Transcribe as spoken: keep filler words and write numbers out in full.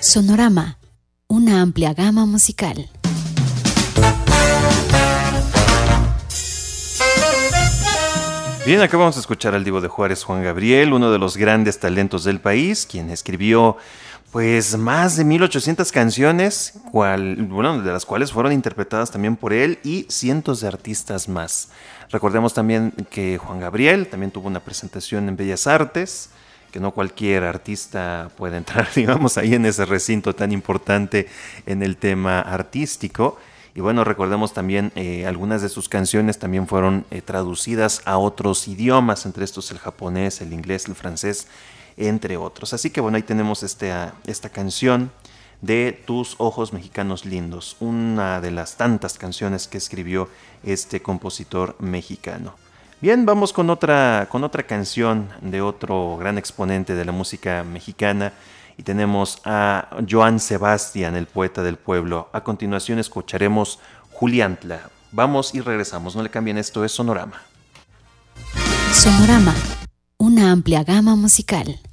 Sonorama, una amplia gama musical. Bien, acabamos de escuchar al Divo de Juárez, Juan Gabriel, uno de los grandes talentos del país, quien escribió pues más de mil ochocientas canciones, cual, bueno, de las cuales fueron interpretadas también por él y cientos de artistas más. Recordemos también que Juan Gabriel también tuvo una presentación en Bellas Artes, que no cualquier artista puede entrar, digamos, ahí en ese recinto tan importante en el tema artístico. Y bueno, recordemos también eh, algunas de sus canciones también fueron eh, traducidas a otros idiomas, entre estos el japonés, el inglés, el francés, entre otros. Así que bueno, ahí tenemos este, uh, esta canción de Tus ojos mexicanos lindos, una de las tantas canciones que escribió este compositor mexicano. Bien, vamos con otra, con otra canción de otro gran exponente de la música mexicana. Y tenemos a Joan Sebastián, el poeta del pueblo. A continuación escucharemos Juliantla. Vamos y regresamos, no le cambien, esto es Sonorama. Sonorama, una amplia gama musical.